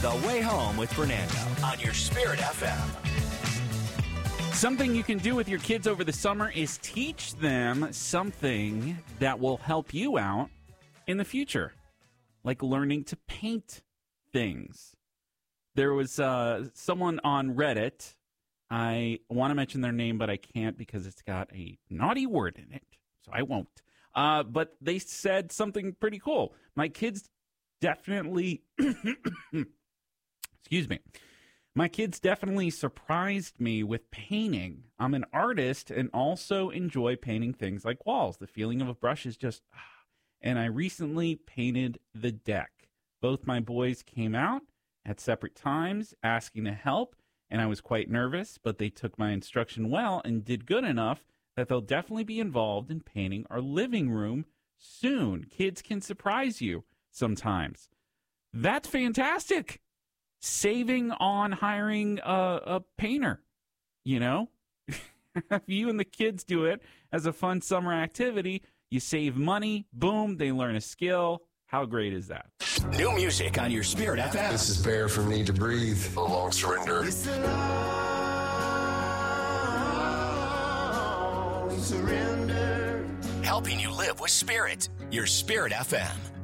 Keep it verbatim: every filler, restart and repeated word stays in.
The Way Home with Fernando on your Spirit F M. Something you can do with your kids over the summer is teach them something that will help you out in the future, like learning to paint things. There was uh, someone on Reddit. I want to mention their name, but I can't because it's got a naughty word in it, so I won't. Uh, but they said something pretty cool. My kids definitely, excuse me, my kids definitely surprised me with painting. I'm an artist and also enjoy painting things like walls. The feeling of a brush is just, and I recently painted the deck. Both my boys came out at separate times asking to help, and I was quite nervous, but they took my instruction well and did good enough that they'll definitely be involved in painting our living room soon. Kids can surprise you sometimes. That's fantastic. Saving on hiring a, a painter, you know? If you and the kids do it as a fun summer activity, you save money, boom, they learn a skill. How great is that? New music on your Spirit F M. This is Bear from Need to Breathe. A long surrender. It's a long surrender. Helping you live with Spirit. Your Spirit F M.